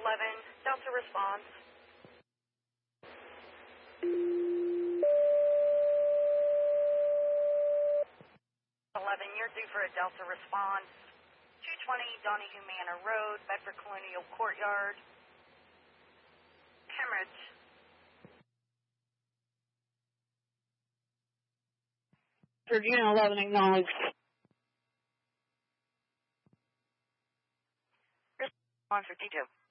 Delta response. 11, you're due for a Delta response. 220 Donahue Manor Road, Bedford Colonial Courtyard. Hemorrhage. Virginia 11 acknowledged. 152.